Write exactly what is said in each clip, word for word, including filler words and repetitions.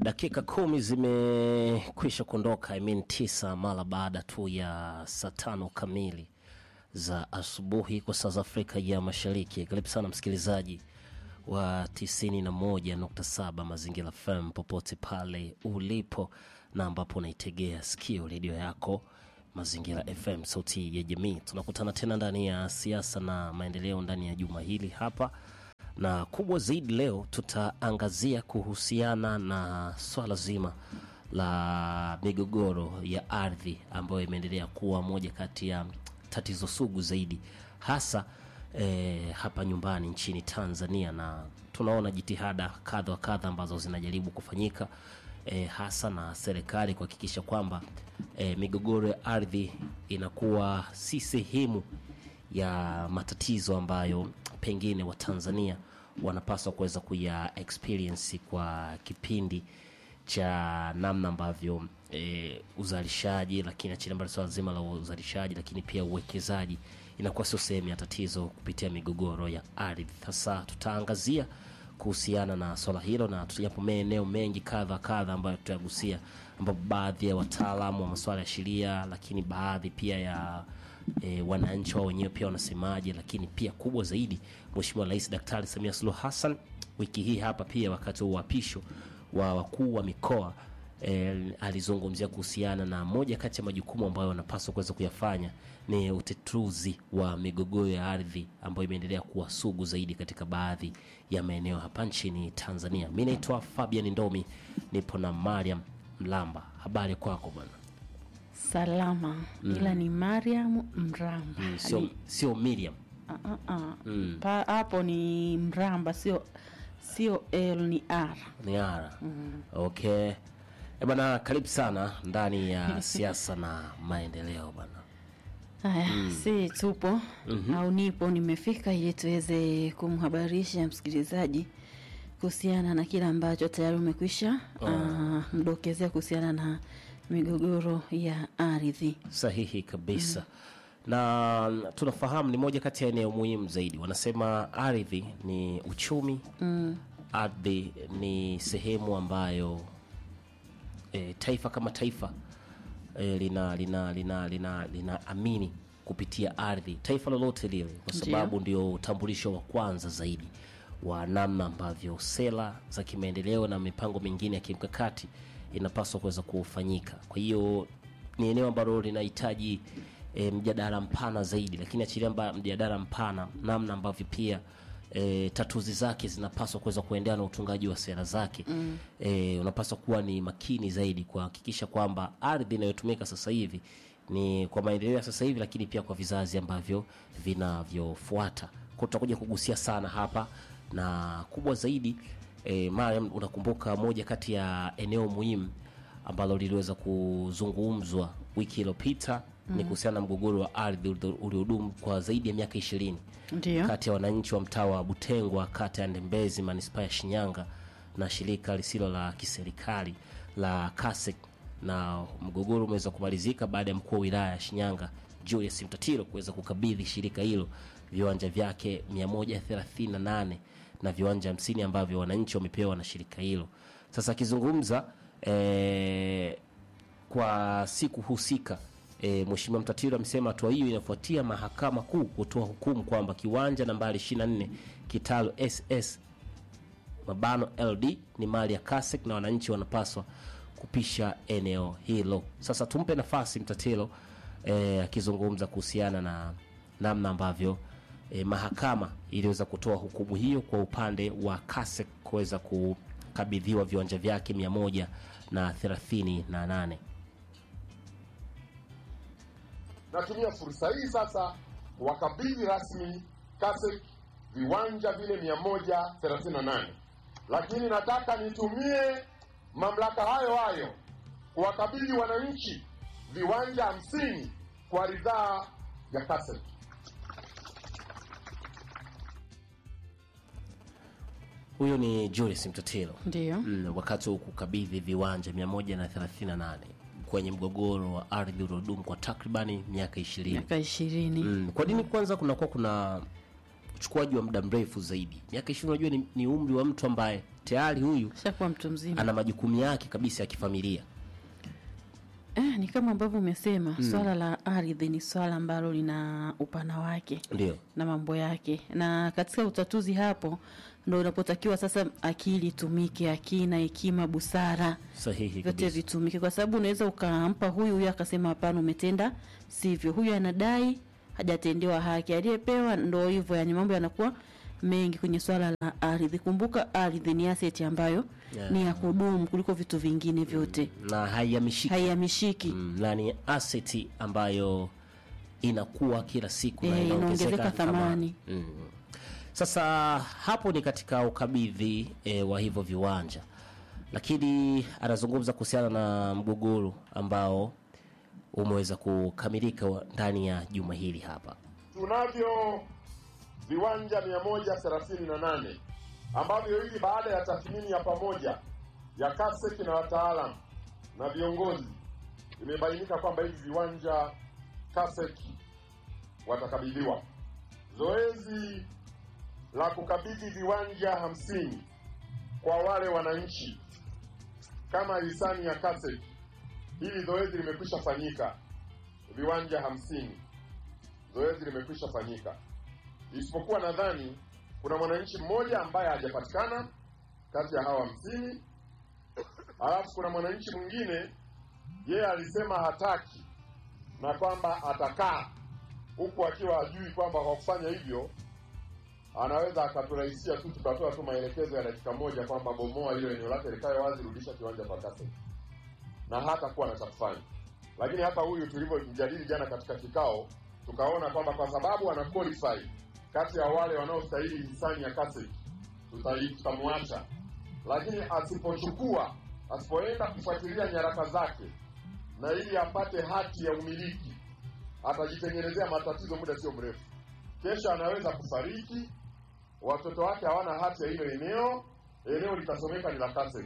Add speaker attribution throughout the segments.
Speaker 1: Dakika kumi zimekwisha kuondoka, I mean tisa mara baada tu ya saa tano kamili za asubuhi kwa saa za Afrika ya Mashariki. Karibu sana msikilizaji wa tisini na moja nukta saba Mazingira F M popote pale ulipo na ambapo unaitegea sikio redio yako Mazingira F M, sauti ya jamii. Tunakutana tena ndani ya siasa na maendeleo ndani ya juma hili hapa. Na kubwa zaidi leo tutaangazia kuhusiana na swala zima la migogoro ya ardhi ambayo imeendelea kuwa moja kati ya tatizo sugu zaidi hasa e, hapa nyumbani nchini Tanzania, na tunaona jitihada kadha wa kadha ambazo zinajaribu kufanyika e, hasa na serikali kuhakikisha kwamba e, migogoro ya ardhi inakuwa si sehemu ya matatizo ambayo pengine wa Tanzania wanapaswa kuweza kuya experience kwa kipindi cha namna ambavyo e, uzalishaji, lakini achana mbali swala zima la uzalishaji, lakini pia uwekezaji inakuwa sio sehemu ya tatizo kupitia migogoro ya ardhi. Sasa tutaangazia kuhusiana na swala hilo, na tutajapo maeneo mengi kadha kadha ambayo tutagusia, ambapo baadhi ya wataalamu wa masuala ya sheria, lakini baadhi pia ya E, wananchi wao wenyewe pia wanasemaje, lakini pia kubwa zaidi Mheshimiwa Rais Daktari Samia Suluhu Hassan wiki hii hapa pia wakati wa uapisho wa wakuu wa mikoa e, alizungumzia kuhusiana na moja kati ya majukumu ambayo wanapaswa kuweza kuyafanya ni utetuzi wa migogoro ya ardhi ambayo imeendelea kuwa sugu zaidi katika baadhi ya maeneo hapa nchini Tanzania. Mimi naitwa Fabian Ndomi, nipo na Mariam Mlamba. Habari kwako bwana?
Speaker 2: Salama. Mm. Ila ni Mariam Mramba.
Speaker 1: Mm, sio sio Miriam.
Speaker 2: Ah ah ah. Mm. Pa hapo ni Mramba, sio sio L ni R.
Speaker 1: Ni R. Mm. Okay. Eh bana, karibu sana ndani ya siasa na maendeleo bana.
Speaker 2: Haya, mm. si tupo mm-hmm. au nipo nimefika ili tuweze kumhabarisha msikilizaji kuhusiana na kila ambacho tayari umekwisha oh. uh, mdokezea kuhusiana na migogoro ya ardhi.
Speaker 1: Sahihi kabisa. Mm. Na tunafahamu ni moja kati ya eneo muhimu zaidi. Wanasema ardhi ni uchumi. Mm. Ardhi ni sehemu ambayo e, taifa kama taifa e, lina lina lina lina linaamini kupitia ardhi. Taifa lolote lile, kwa sababu ndio utambulisho wa kwanza zaidi wa namna ambavyo sera za kimaendeleo na mipango mingine ya kimkakati inapaswa kuweza kufanyika. Kwa hiyo ni eneo ambalo linahitaji e, mjadala mpana zaidi, lakini achilia mjadala mpana, namna ambavyo pia e, tatuzi zake zinapaswa kuweza kuendana na utungaji wa sera zake. Mm. E, unapaswa kuwa ni makini zaidi kuhakikisha kwamba ardhi inayotumika sasa hivi ni kwa maendeleo ya sasa hivi, lakini pia kwa vizazi ambavyo vinavyofuata. Kwa tutakuja kugusia sana hapa, na kubwa zaidi E, Mariam, unakumbuka moja kati ya eneo muhimu ambalo liliweza kuzungumzwa wiki iliyopita mm. ni kuhusiana na mgogoro wa ardhi uliodumu kwa zaidi ya miaka ishirini. Ndiyo. Kati ya wananchi wa mtaa wa Butengwa, kata ya Ndembezi, manispaa ya Shinyanga na shirika lisilo la kiserikali la Kasek, na mgogoro umeweza kumalizika baada ya mkuu wa wilaya ya Shinyanga Julius Mtatiro kuweza kukabidhi shirika hilo viwanja vyake mia moja thelathini na nane na viwanja hamsini ambavyo wananchi wamepewa na shirika hilo. Sasa akizungumza e, kwa siku husika e, Mheshimiwa Mtatiro amesema hatua hiyo inafuatia mahakama kuu kutoa hukumu kwamba kiwanja nambari ishirini na nne Kitalo S S mabano L D ni mali ya Kasek na wananchi wanapaswa kupisha eneo hilo. Sasa tumpe nafasi Mtatiro e, akizungumza kuhusiana na namna ambavyo E, mahakama iliweza kutoa hukumu hiyo kwa upande wa Kasek kuweza kukabidhiwa viwanja vyake mia moja thelathini na nane.
Speaker 3: Natumia fursa hii sasa wakabidhi rasmi Kasek viwanja vile mia moja thelathini na nane. Lakini nataka nitumie mamlaka hayo hayo kuwakabidhi wananchi viwanja hamsini kwa ridhaa ya Kasek.
Speaker 1: Huyo ni Julius Mtatiro.
Speaker 2: Ndio.
Speaker 1: Mm, wakati wa kukabidhi viwanja mia moja thelathini na nane kwenye mgogoro wa ardhi uliodumu kwa takribani miaka ishirini.
Speaker 2: Miaka ishirini.
Speaker 1: Mm, kwa nini kwanza kunakuwa kuna uchukuaji wa muda mrefu zaidi. Miaka ishirini unajua ni, ni umri wa mtu ambaye tayari huyu
Speaker 2: shakuwa mtu mzima,
Speaker 1: ana majukumu yake kabisa ya kifamilia.
Speaker 2: Eh, ni kama ambavyo umesema mm. swala la ardhi ni swala ambalo lina upana wake.
Speaker 1: Ndio.
Speaker 2: Na mambo yake. Na katika utatuzi hapo ndio unapotakiwa sasa akili tumike, akina, hekima, busara.
Speaker 1: Sahihi
Speaker 2: vyote
Speaker 1: kabisa.
Speaker 2: vitumike, kwa sababu unaweza ukampa huyu huyu akasema hapana umetenda sivyo. Huyu anadai hajatendewa haki. Aliyepewa ndio hivyo, yani mambo yanakuwa mengi kwenye swala la ardhi. Kumbuka ardhi ni asset ambayo yeah. ni ya kudumu kuliko vitu vingine vyote.
Speaker 1: Na haihamishiki.
Speaker 2: Haihamishiki.
Speaker 1: Mm, na ni asset ambayo inakuwa kila siku na
Speaker 2: e,
Speaker 1: inaongezeka
Speaker 2: thamani.
Speaker 1: Mm. Sasa hapo ni katika ukabidhi e, wa hivyo viwanja. Lakini anazungumza kuhusiana na mgogoro ambao umeweza kukamilika ndani ya juma hili hapa.
Speaker 3: Tunavyo viwanja mia moja thelathini na nane ambavyo hili baada ya tathmini ya pamoja ya Kasek na wataalamu na viongozi imebainika kwamba hivi viwanja Kasek watakabidhiwa. Zoezi la kukabidhi viwanja hamsini kwa wale wananchi kama hisani ya Kasek, hili zoezi limekwisha fanyika. Viwanja hamsini zoezi limekwisha fanyika, isipokuwa nadhani kuna mwananchi mmoja ambaye hajapatikana kati ya hawa hamsini. Alafu kuna mwananchi mwingine yeye alisema hataki na kwamba atakaa huku akiwa hajui kwamba kwa kufanya hivyo anaweza akaturahisishia tu tukatoa tu maelekezo ya dakika moja kwamba bomoa hilo eneo lake likae wazi, rudisha kiwanja kwa Kasek, na hata kuwa na cha kufanya. Lakini hata huyu tulivyojadili jana katika kikao tukaona kwamba kwa sababu ana qualify kati ya wale wanaostahili hisani ya Kasek tutamwacha, lakini asipochukua asipoenda kufuatilia nyaraka zake na ili apate hati ya umiliki atajitengenezea matatizo muda sio mrefu. Kesha anaweza kufariki, watoto wake hawana hati ya hilo eneo, eneo litasomeka ni la Kasek.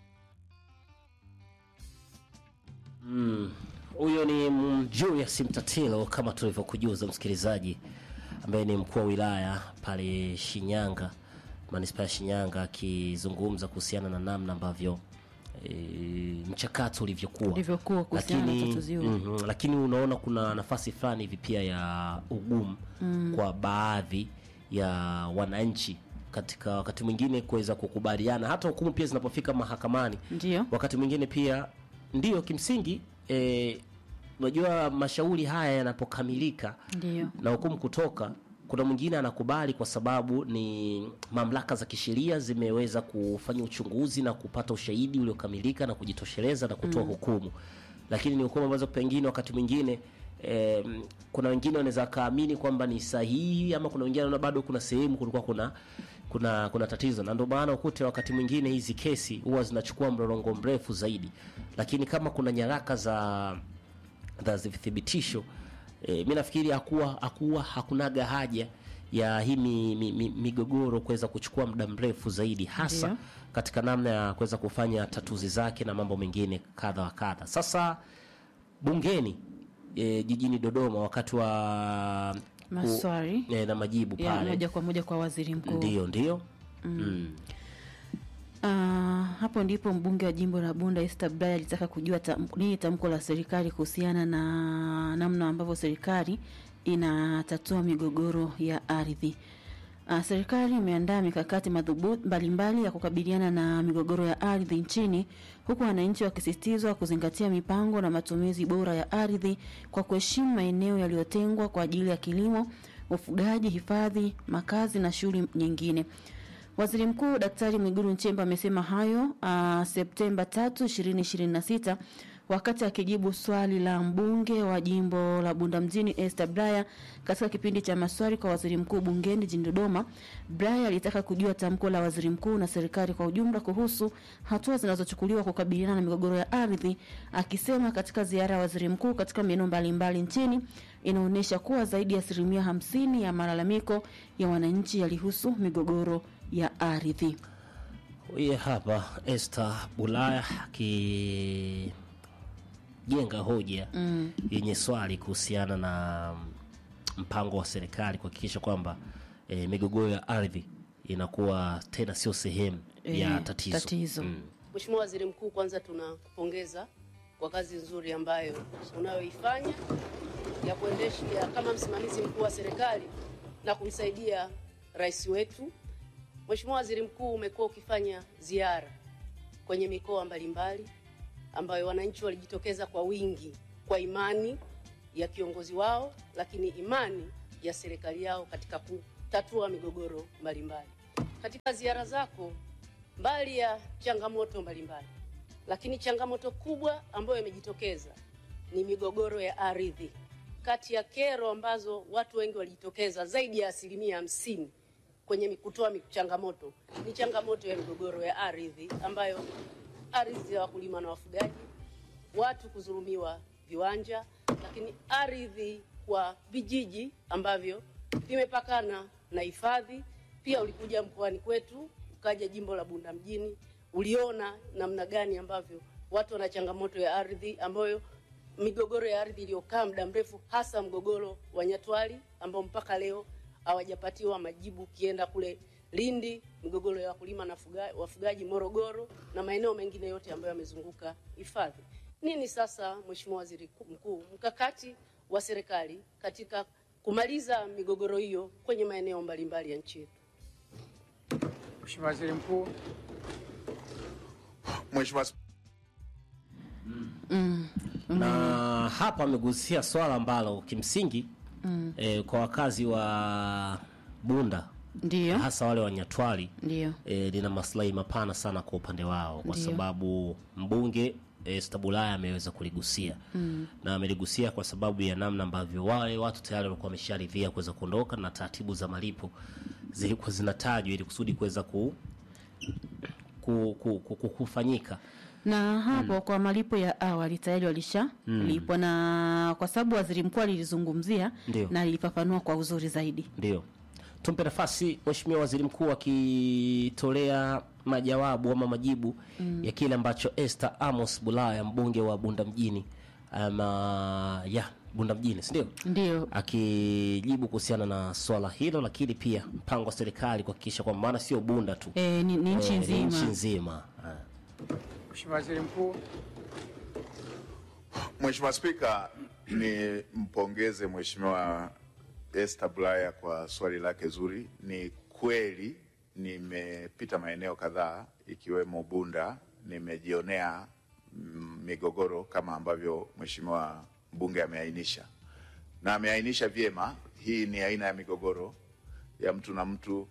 Speaker 1: Mm. Huyo ni Julius Mtatilo kama tulivyokujuza msikilizaji, ambaye ni mkuu wa wilaya pale Shinyanga, manispaa ya Shinyanga, akizungumza kuhusiana na namna ambavyo e, mchakato ulivyokuwa.
Speaker 2: Ulivyokuwa kuhusiana na tatizo hilo.
Speaker 1: Mm, lakini unaona kuna nafasi fulani hivi pia ya ugumu mm. kwa baadhi ya wananchi katika wakati mwingine kuweza kukubaliana, hata hukumu pia zinapofika mahakamani.
Speaker 2: Ndio.
Speaker 1: Wakati mwingine pia ndio kimsingi eh unajua mashauri haya yanapokamilika
Speaker 2: ndio
Speaker 1: na hukumu kutoka, kuna mwingine anakubali kwa sababu ni mamlaka za kisheria zimeweza kufanya uchunguzi na kupata ushahidi uliokamilika na kujitosheleza na kutoa mm. hukumu. Lakini ni hukumu ambazo pengine wakati mwingine eh, kuna wengine wanaweza kaamini kwamba ni sahihi, ama kuna wengine wanaona bado kuna sehemu kulikuwa kuna kuna kuna tatizo, na ndio maana ukute wakati mwingine hizi kesi huwa zinachukua mlolongo mrefu zaidi. Lakini kama kuna nyaraka za za vithibitisho e, mimi nafikiri hakuwa hakuwa hakunaga haja ya hii mi, mi, mi, migogoro kuweza kuchukua muda mrefu zaidi, hasa Dio. katika namna ya kuweza kufanya tatuzi zake na mambo mengine kadha wa kadha. Sasa bungeni e, jijini Dodoma wakati wa
Speaker 2: maswali
Speaker 1: e, na majibu pale
Speaker 2: ya moja kwa moja kwa waziri mkuu.
Speaker 1: Ndio ndio.
Speaker 2: Mm.
Speaker 1: Mm.
Speaker 2: Uh, hapo ndipo mbunge wa jimbo la Bunda Esther Bulaya alitaka kujua tam, nini tamko la serikali kuhusiana na namna ambavyo serikali inatatua migogoro ya ardhi. Uh, serikali imeandaa mikakati madhubuti mbalimbali ya kukabiliana na migogoro ya ardhi nchini, huku wananchi wakisisitizwa kuzingatia mipango na matumizi bora ya ardhi kwa kuheshimu maeneo yaliyotengwa kwa ajili ya kilimo, ufugaji, hifadhi, makazi na shughuli nyingine. Waziri Mkuu Daktari Mwigulu Nchemba amesema hayo uh, Septemba tatu, ishirini ishirini na sita wakati akijibu swali la mbunge wa jimbo la Bunda mjini Esther Bulaya katika kipindi cha maswali kwa waziri mkuu bungeni jijini Dodoma. Bulaya alitaka kujua tamko la waziri mkuu na serikali kwa ujumla kuhusu hatua zinazochukuliwa kukabiliana na migogoro ya ardhi, akisema katika ziara ya waziri mkuu katika maeneo mbalimbali nchini inaonyesha kuwa zaidi ya asilimia hamsini ya malalamiko ya wananchi yalihusu migogoro ya ardhi.
Speaker 1: Huyu hapa Esther Bulaya ki jenga hoja mm. yenye swali kuhusiana na mpango wa serikali kuhakikisha kwamba e, migogoro ya ardhi inakuwa tena sio sehemu
Speaker 2: E,
Speaker 1: ya tatizo.
Speaker 2: tatizo.
Speaker 1: Mm.
Speaker 4: Mheshimiwa Waziri Mkuu, kwanza tunakupongeza kwa kazi nzuri ambayo unayoifanya ya kuendesha kama msimamizi mkuu wa serikali na kumsaidia rais wetu. Mheshimiwa Waziri Mkuu, umekuwa ukifanya ziara kwenye mikoa mbalimbali ambayo wananchi walijitokeza kwa wingi kwa imani ya kiongozi wao, lakini imani ya serikali yao katika kutatua migogoro mbalimbali. Katika ziara zako, mbali ya changamoto mbalimbali, lakini changamoto kubwa ambayo imejitokeza ni migogoro ya ardhi. Kati ya kero ambazo watu wengi walijitokeza, zaidi ya asilimia hamsini kwenye kutoa changamoto ni changamoto ya migogoro ya ardhi, ambayo ardhi ya wakulima na wafugaji, watu kudhulumiwa viwanja, lakini ardhi kwa vijiji ambavyo vimepakana na hifadhi. Pia ulikuja mkoani kwetu, ukaja jimbo la Bunda mjini, uliona namna gani ambavyo watu wana changamoto ya ardhi, ambayo migogoro ya ardhi iliyokaa muda mrefu, hasa mgogoro wa Nyatwali ambao mpaka leo hawajapatiwa majibu. Kienda kule Lindi, migogoro ya wakulima na wafugaji Morogoro na maeneo mengine yote ambayo yamezunguka hifadhi. Nini sasa, Mheshimiwa Waziri Mkuu, mkakati wa serikali katika kumaliza migogoro hiyo kwenye maeneo mbalimbali ya nchi yetu?
Speaker 5: Mheshimiwa Waziri Mkuu.
Speaker 6: Mheshimiwa
Speaker 2: Mm.
Speaker 1: Na hapa amegusia swala ambalo kimsingi mm. eh, kwa wakazi wa Bunda
Speaker 2: Ndio.
Speaker 1: hasa wale wa Nyatwali
Speaker 2: Ndio.
Speaker 1: eh, lina maslahi mapana sana kwa upande wao, kwa
Speaker 2: Ndiyo.
Speaker 1: sababu mbunge eh, Stabulaya ameweza kuligusia mm. na ameligusia kwa sababu ya namna ambavyo wale watu tayari walikuwa wamesharidhia kuweza kuondoka na taratibu za malipo zilikuwa zinatajwa ili kusudi kuweza ku, ku, ku, ku, ku kufanyika.
Speaker 2: Na hapo mm. kwa malipo ya awali tayari walisha mm. lipo, na kwa sababu Waziri Mkuu alizungumzia na alifafanua kwa uzuri zaidi.
Speaker 1: Ndio. Tumpe nafasi Mheshimiwa Waziri Mkuu akitolea majawabu ama majibu mm. ya kile ambacho Esther Amos Bulaya, mbunge wa Bunda mjini ama ya Bunda mjini, ndio?
Speaker 2: Ndio.
Speaker 1: Akijibu kuhusiana na swala hilo, lakini pia mpango wa serikali kuhakikisha kwamba maana sio Bunda tu.
Speaker 2: Eh, ni, ni nchi nzima.
Speaker 1: E, nchi nzima.
Speaker 5: Mheshimiwa Waziri Mkuu.
Speaker 6: Mheshimiwa Spika, ni mpongeze Mheshimiwa Esther Bulaya kwa swali lake zuri. Ni kweli nimepita maeneo kadhaa ikiwemo Bunda, nimejionea migogoro kama ambavyo Mheshimiwa mbunge ameainisha. Na ameainisha vyema, hii ni aina ya migogoro ya mtu na mtu,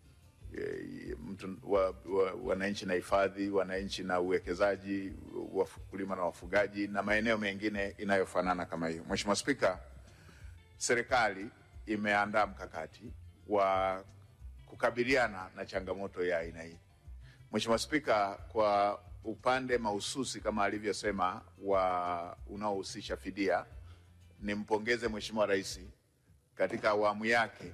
Speaker 6: mtu wa, wa, wananchi na hifadhi, wananchi na uwekezaji, wakulima na wafugaji na maeneo mengine inayofanana kama hiyo. Mheshimiwa Spika, serikali imeandaa mkakati wa kukabiliana na changamoto ya aina hii. Mheshimiwa Spika, kwa upande mahususi kama alivyosema wa unaohusisha fidia, nimpongeze Mheshimiwa Rais katika awamu yake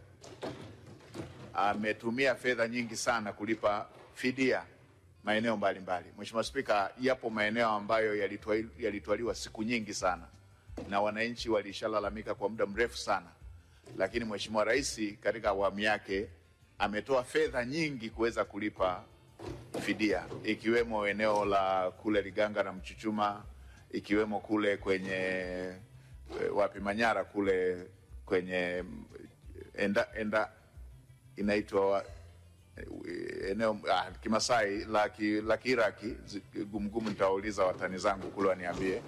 Speaker 6: ametumia fedha nyingi sana kulipa fidia maeneo mbalimbali. Mheshimiwa Spika, yapo maeneo ambayo yalitwaliwa siku nyingi sana na wananchi walishalalamika kwa muda mrefu sana, lakini Mheshimiwa Rais katika awamu yake ametoa fedha nyingi kuweza kulipa fidia, ikiwemo eneo la kule Liganga na Mchuchuma, ikiwemo kule kwenye wapi Manyara kule kwenye enda, enda inaitwa eneo ah, Kimasai la ki, la Kiraki, gumgumu nitauliza watani zangu kule waniambie.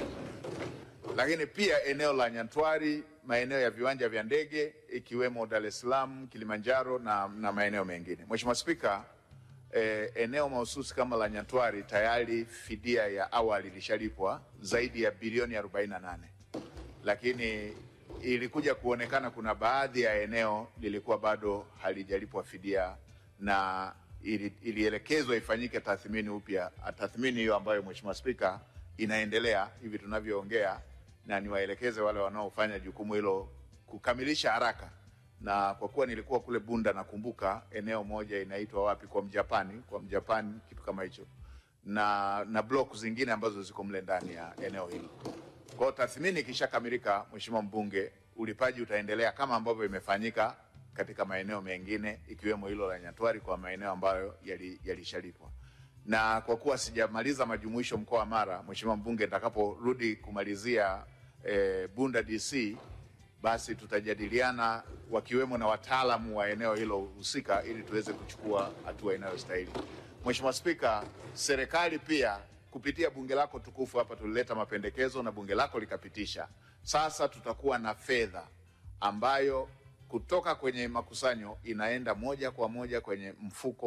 Speaker 6: Lakini pia eneo la Nyantwari, maeneo ya viwanja vya ndege ikiwemo Dar es Salaam, Kilimanjaro na, na maeneo mengine. Mheshimiwa Spika, eh, eneo mahususi kama la Nyantwari tayari fidia ya awali ilishalipwa zaidi ya bilioni arobaini na nane. Lakini ilikuja kuonekana kuna baadhi ya eneo lilikuwa bado halijalipwa fidia na ili, ilielekezwa ifanyike tathmini upya. Tathmini hiyo ambayo Mheshimiwa Spika inaendelea hivi tunavyoongea, na niwaelekeze wale wanaofanya jukumu hilo kukamilisha haraka. Na kwa kuwa nilikuwa kule Bunda, nakumbuka eneo moja inaitwa wapi kwa Mjapani, kwa Mjapani kitu kama hicho, na na block zingine ambazo ziko mle ndani ya eneo hilo. Kwa tathmini ikishakamilika, Mheshimiwa mbunge, ulipaji utaendelea kama ambavyo imefanyika katika maeneo mengine ikiwemo hilo la Nyatwari kwa maeneo ambayo yalishalipwa. Na kwa kuwa sijamaliza majumuisho mkoa wa Mara, Mheshimiwa mbunge, nitakaporudi kumalizia e, Bunda D C, basi tutajadiliana wakiwemo na wataalamu wa eneo hilo husika ili tuweze kuchukua hatua inayostahili. Mheshimiwa Spika, serikali pia kupitia bunge lako tukufu hapa tulileta mapendekezo na bunge lako likapitisha. Sasa tutakuwa na fedha ambayo kutoka kwenye makusanyo inaenda moja kwa moja kwenye mfuko